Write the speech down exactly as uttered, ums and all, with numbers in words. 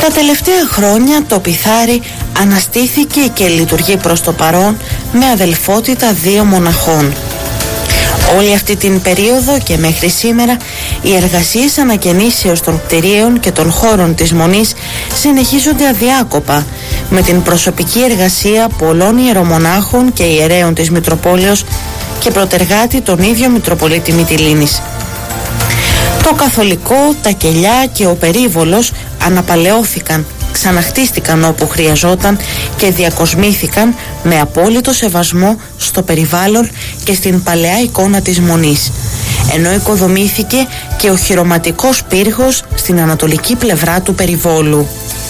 Τα τελευταία χρόνια το Πιθάρι αναστήθηκε και λειτουργεί προς το παρόν με αδελφότητα δύο μοναχών. Όλη αυτή την περίοδο και μέχρι σήμερα οι εργασίες ανακαινήσεως των κτηρίων και των χώρων της Μονής συνεχίζονται αδιάκοπα, με την προσωπική εργασία πολλών ιερομονάχων και ιερέων της Μητροπόλεως και προτεργάτη τον ίδιο Μητροπολίτη Μυτιλήνης. Το καθολικό, τα κελιά και ο περίβολος αναπαλαιώθηκαν, ξαναχτίστηκαν όπου χρειαζόταν και διακοσμήθηκαν με απόλυτο σεβασμό στο περιβάλλον και στην παλαιά εικόνα της Μονής, ενώ οικοδομήθηκε και ο χειροματικός πύργος στην ανατολική πλευρά του περιβόλου.